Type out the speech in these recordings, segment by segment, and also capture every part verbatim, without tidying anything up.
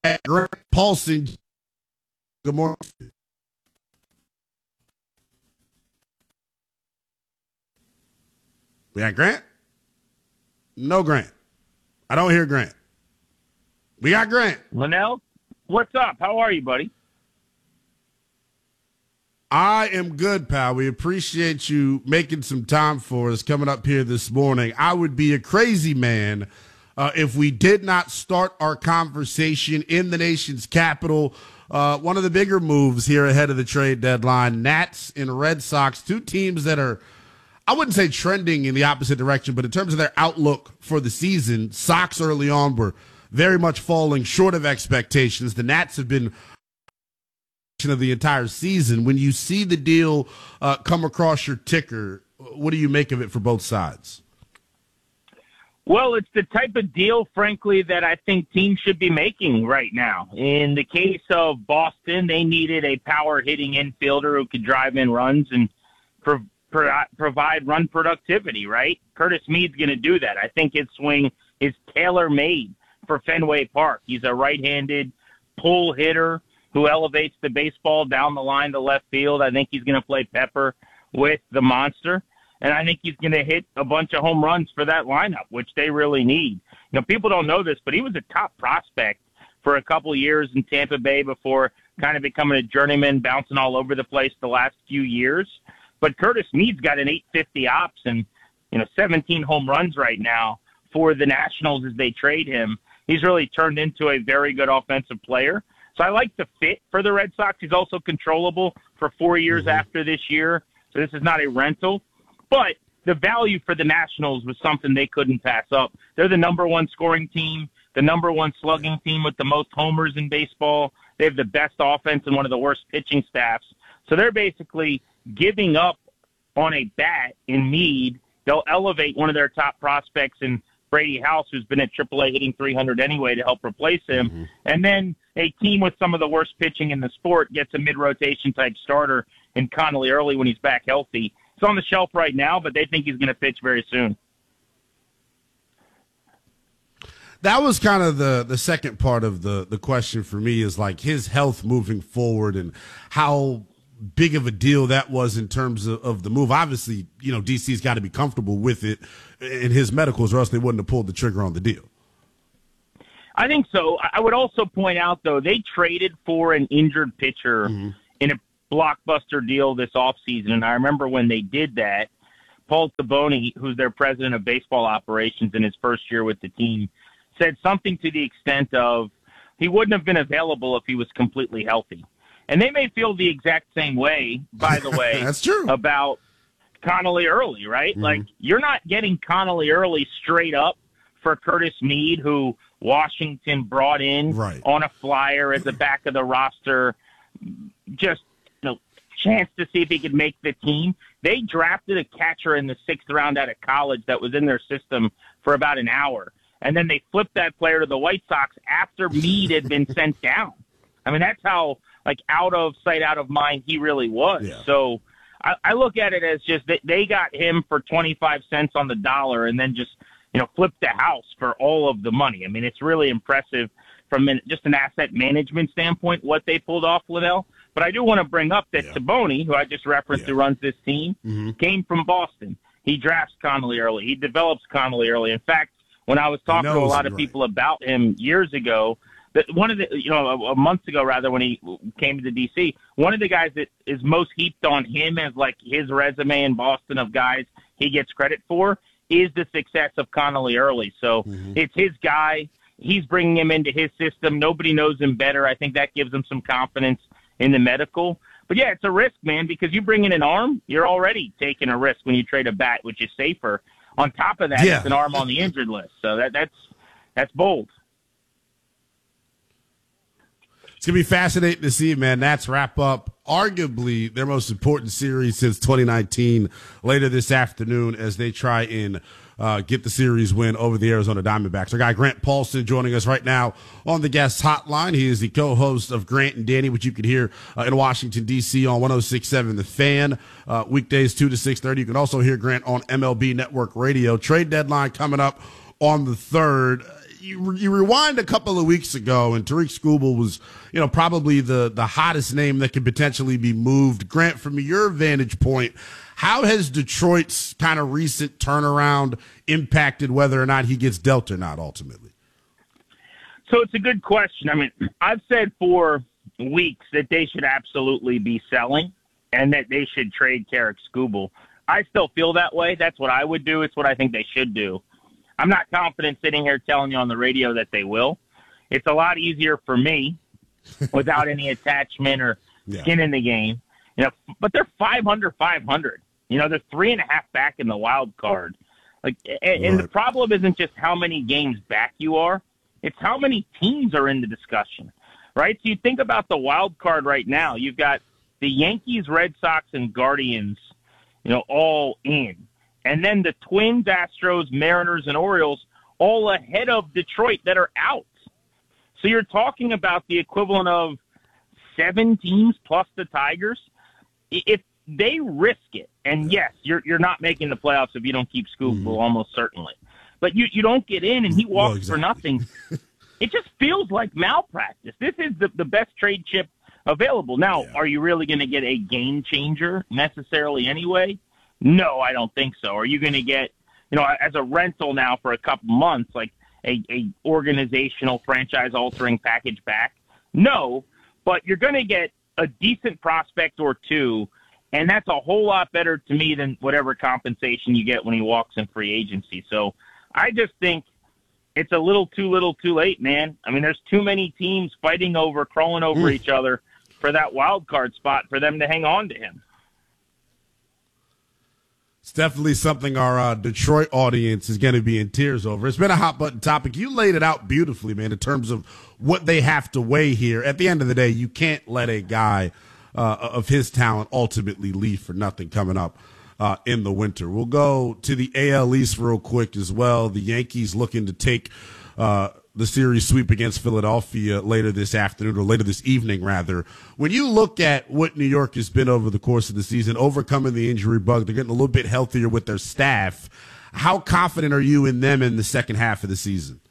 Grant Paulson. Good morning. We got Grant? No Grant. I don't hear Grant. We got Grant. Linnell, what's up? How are you, buddy? I am good, pal. We appreciate you making some time for us coming up here this morning. I would be a crazy man uh, if we did not start our conversation in the nation's capital. Uh, one of the bigger moves here ahead of the trade deadline, Nats and Red Sox, two teams that are, I wouldn't say trending in the opposite direction, but in terms of their outlook for the season, Sox early on were very much falling short of expectations. The Nats have been of the entire season. When you see the deal uh, come across your ticker, what do you make of it for both sides? Well, it's the type of deal, frankly, that I think teams should be making right now. In the case of Boston, they needed a power-hitting infielder who could drive in runs and pro- pro- provide run productivity, right? Curtis Mead's going to do that. I think his swing is tailor-made for Fenway Park. He's a right-handed pull hitter who elevates the baseball down the line to left field. I think he's going to play pepper with the monster. And I think he's going to hit a bunch of home runs for that lineup, which they really need. You know, people don't know this, but he was a top prospect for a couple of years in Tampa Bay before kind of becoming a journeyman, bouncing all over the place the last few years. But Curtis Mead's got an eight fifty ops and, you know, seventeen home runs right now for the Nationals as they trade him. He's really turned into a very good offensive player. So I like the fit for the Red Sox. He's also controllable for four years mm-hmm. after this year. So this is not a rental. But the value for the Nationals was something they couldn't pass up. They're the number one scoring team, the number one slugging team with the most homers in baseball. They have the best offense and one of the worst pitching staffs. So they're basically giving up on a bat in Mead. They'll elevate one of their top prospects in Brady House, who's been at triple A hitting three hundred anyway, to help replace him. Mm-hmm. And then a team with some of the worst pitching in the sport gets a mid-rotation type starter in Connolly Early when he's back healthy. He's on the shelf right now, but they think he's going to pitch very soon. That was kind of the, the second part of the, the question for me, is like his health moving forward and how big of a deal that was in terms of, of the move. Obviously, you know, D C's got to be comfortable with it in his medicals, or else they wouldn't have pulled the trigger on the deal. I think so. I would also point out, though, they traded for an injured pitcher mm-hmm. in a blockbuster deal this offseason, and I remember when they did that, Paul Taboni, who's their president of baseball operations in his first year with the team, said something to the extent of he wouldn't have been available if he was completely healthy. And they may feel the exact same way, by the way, That's true. about Connolly Early, right? Mm-hmm. Like, you're not getting Connolly Early straight up for Curtis Mead, who Washington brought in right. on a flyer at the back of the roster, just, you know, chance to see if he could make the team. They drafted a catcher in the sixth round out of college that was in their system for about an hour. And then they flipped that player to the White Sox after Mead had been sent down. I mean, that's how, like, out of sight, out of mind he really was. Yeah. So I, I look at it as just that they got him for twenty-five cents on the dollar and then just, you know, flipped the house for all of the money. I mean, it's really impressive from an, just an asset management standpoint, what they pulled off, Liddell. But I do want to bring up that yeah. Taboni, who I just referenced, yeah. who runs this team, mm-hmm. came from Boston. He drafts Connolly Early. He develops Connolly Early. In fact, when I was talking to a lot of right. people about him years ago, that one of the, you know, a, a month ago rather, when he came to the D C, one of the guys that is most heaped on him as like his resume in Boston of guys he gets credit for is the success of Connolly Early. So mm-hmm. it's his guy. He's bringing him into his system. Nobody knows him better. I think that gives him some confidence in the medical. But yeah, it's a risk, man, because you bring in an arm, you're already taking a risk when you trade a bat, which is safer. On top of that, yeah. it's an arm on the injured list. So that, that's that's bold. It's going to be fascinating to see, man. Nats wrap up arguably their most important series since twenty nineteen later this afternoon as they try and uh, get the series win over the Arizona Diamondbacks. Our guy Grant Paulson joining us right now on the guest hotline. He is the co-host of Grant and Danny, which you can hear uh, in Washington, D C on one oh six point seven The Fan, uh, weekdays two to six thirty. You can also hear Grant on M L B Network Radio. Trade deadline coming up on the third. you, you rewind a couple of weeks ago, and Tariq Skubal was, you know, probably the, the hottest name that could potentially be moved. Grant, from your vantage point, how has Detroit's kind of recent turnaround impacted whether or not he gets dealt or not ultimately? So it's a good question. I mean, I've said for weeks that they should absolutely be selling and that they should trade Tariq Skubal. I still feel that way. That's what I would do. It's what I think they should do. I'm not confident sitting here telling you on the radio that they will. It's a lot easier for me without any attachment or yeah. skin in the game. You know, but they're five under five hundred. You know, they're three and a half back in the wild card. Like, and, and the problem isn't just how many games back you are. It's how many teams are in the discussion, right? So you think about the wild card right now. You've got the Yankees, Red Sox, and Guardians, you know, all in. And then the Twins, Astros, Mariners, and Orioles all ahead of Detroit that are out. So you're talking about the equivalent of seven teams plus the Tigers. If they risk it, and yes, you're you're not making the playoffs if you don't keep Skubal, mm-hmm. almost certainly. But you, you don't get in and he walks well, exactly. for nothing. It just feels like malpractice. This is the, the best trade chip available. Now, yeah. are you really going to get a game changer necessarily anyway? No, I don't think so. Are you going to get, you know, as a rental now for a couple months, like a, a organizational franchise-altering package back? No, but you're going to get a decent prospect or two, and that's a whole lot better to me than whatever compensation you get when he walks in free agency. So I just think it's a little too little too late, man. I mean, there's too many teams fighting over, crawling over mm. each other for that wild card spot for them to hang on to him. It's definitely something our uh, Detroit audience is going to be in tears over. It's been a hot button topic. You laid it out beautifully, man, in terms of what they have to weigh here. At the end of the day, you can't let a guy uh, of his talent ultimately leave for nothing coming up uh, in the winter. We'll go to the A L East real quick as well. The Yankees looking to take uh, the series sweep against Philadelphia later this afternoon, or later this evening, rather. When you look at what New York has been over the course of the season, overcoming the injury bug, they're getting a little bit healthier with their staff. How confident are you in them in the second half of the season?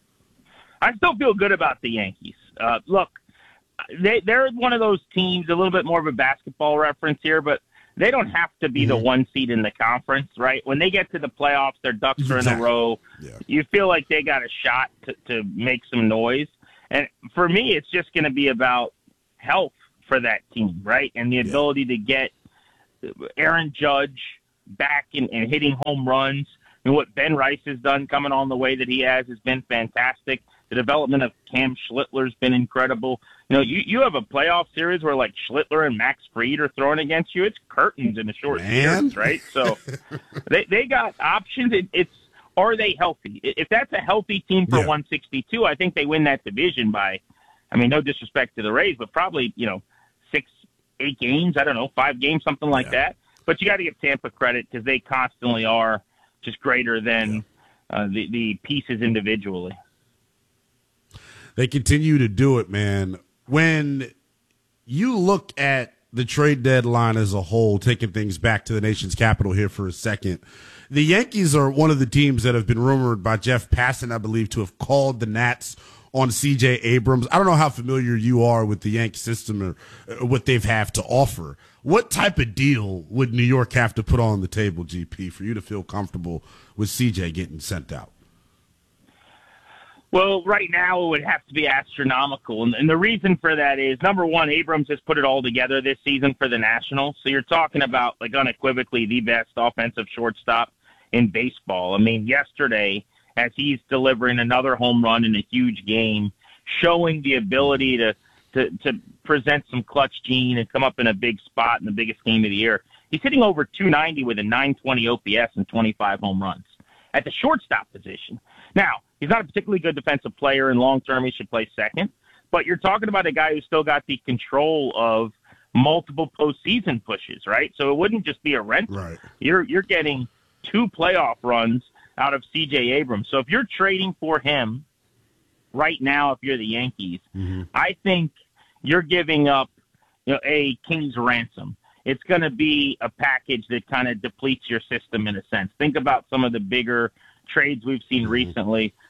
I still feel good about the Yankees. Uh, look, they, they're one of those teams, a little bit more of a basketball reference here, but they don't have to be mm-hmm. the one seed in the conference, right? When they get to the playoffs, their ducks are exactly. in a row. Yeah. You feel like they got a shot to, to make some noise. And for me, it's just going to be about health for that team, right? And the ability yeah. to get Aaron Judge back and, and hitting home runs. And what Ben Rice has done coming on the way that he has has been fantastic. The development of Cam Schlittler's been incredible. You know, you, you have a playoff series where, like, Schlittler and Max Fried are throwing against you. It's curtains in a short series, right? So they they got options. It, it's are they healthy? If that's a healthy team for yeah. one sixty-two, I think they win that division by, I mean, no disrespect to the Rays, but probably, you know, six, eight games. I don't know, five games, something like yeah. that. But you got to give Tampa credit because they constantly are just greater than yeah. uh, the, the pieces individually. They continue to do it, man. When you look at the trade deadline as a whole, taking things back to the nation's capital here for a second, the Yankees are one of the teams that have been rumored by Jeff Passan, I believe, to have called the Nats on C J Abrams. I don't know how familiar you are with the Yankee system or, or what they've have to offer. What type of deal would New York have to put on the table, G P, for you to feel comfortable with C J getting sent out? Well, right now it would have to be astronomical. And, and the reason for that is, number one, Abrams has put it all together this season for the Nationals. So you're talking about, like, unequivocally the best offensive shortstop in baseball. I mean, yesterday, as he's delivering another home run in a huge game, showing the ability to, to, to present some clutch gene and come up in a big spot in the biggest game of the year. He's hitting over two ninety with a nine twenty O P S and twenty-five home runs at the shortstop position. Now, he's not a particularly good defensive player, and long-term he should play second. But you're talking about a guy who's still got the control of multiple postseason pushes, right? So it wouldn't just be a rental. Right. You're you're getting two playoff runs out of C J Abrams. So if you're trading for him right now, if you're the Yankees, mm-hmm. I think you're giving up, you know, a king's ransom. It's going to be a package that kind of depletes your system in a sense. Think about some of the bigger trades we've seen mm-hmm. recently.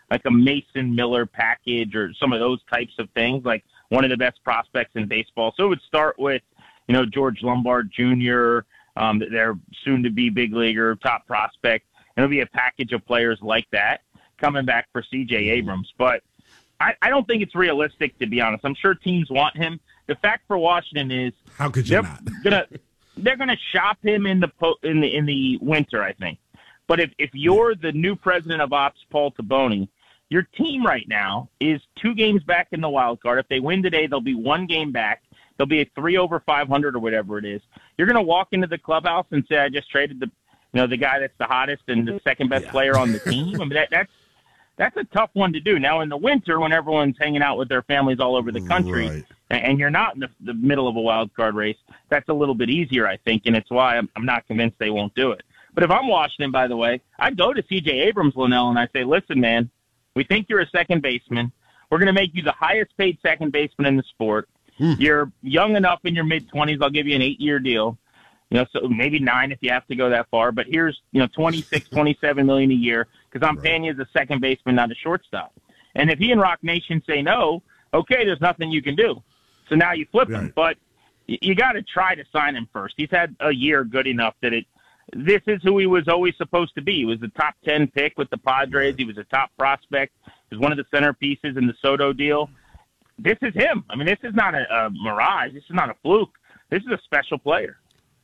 like a Mason Miller package or some of those types of things, like one of the best prospects in baseball. So it would start with, you know, George Lombard Junior, um, their soon-to-be big leaguer, top prospect. And it'll be a package of players like that coming back for C J Abrams. But I, I don't think it's realistic, to be honest. I'm sure teams want him. The fact for Washington is how could you they're not? gonna they're gonna shop him in the po- in the in the winter, I think. But if if you're the new president of ops, Paul Taboni, your team right now is two games back in the wild card. If they win today, they'll be one game back. They'll be a three over five hundred or whatever it is. You're gonna walk into the clubhouse and say, "I just traded the you know the guy that's the hottest and the second best yeah. player on the team." I mean that that's that's a tough one to do. Now in the winter, when everyone's hanging out with their families all over the country. Right. And you're not in the, the middle of a wild card race, that's a little bit easier, I think, and it's why I'm, I'm not convinced they won't do it. But if I'm Washington, by the way, I'd go to C J Abrams, Linnell, and I say, listen, man, we think you're a second baseman. We're going to make you the highest paid second baseman in the sport. Hmm. You're young enough in your mid-twenties. I'll give you an eight-year deal. You know, so maybe nine if you have to go that far. But here's, you know, twenty-six, twenty-seven million a year because I'm right. paying you as a second baseman, not a shortstop. And if he and Rock Nation say no, okay, there's nothing you can do. So now you flip him, right. but you got to try to sign him first. He's had a year good enough that it. This is who he was always supposed to be. He was the top ten pick with the Padres. He was a top prospect. He was one of the centerpieces in the Soto deal. This is him. I mean, this is not a, a mirage. This is not a fluke. This is a special player.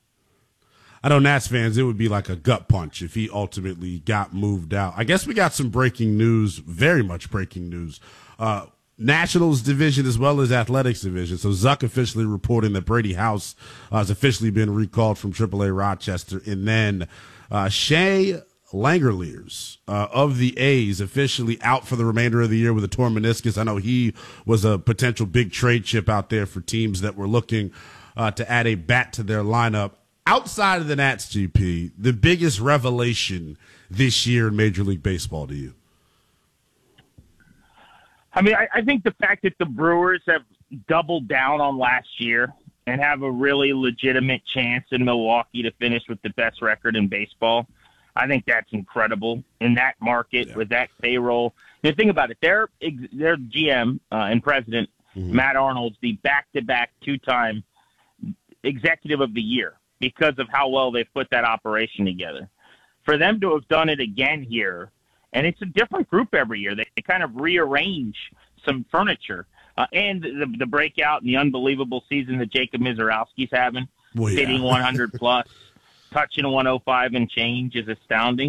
I know Nats fans, it would be like a gut punch if he ultimately got moved out. I guess we got some breaking news, very much breaking news. Uh, Nationals division as well as Athletics division. So Zuck officially reporting that Brady House uh, has officially been recalled from triple A Rochester. And then uh, Shea Langeliers uh, of the A's officially out for the remainder of the year with a torn meniscus. I know he was a potential big trade chip out there for teams that were looking uh, to add a bat to their lineup. Outside of the Nats, G P, the biggest revelation this year in Major League Baseball to you? I mean, I, I think the fact that the Brewers have doubled down on last year and have a really legitimate chance in Milwaukee to finish with the best record in baseball, I think that's incredible in that market yeah. with that payroll. You know, think about it. Their, their G M uh, and president, mm-hmm. Matt Arnold's the back-to-back two-time executive of the year because of how well they put that operation together. For them to have done it again here, and it's a different group every year. They, they kind of rearrange some furniture. Uh, and the, the breakout and the unbelievable season that Jacob Mizorowski's having, well, yeah. hitting one hundred plus, touching one oh five and change is astounding.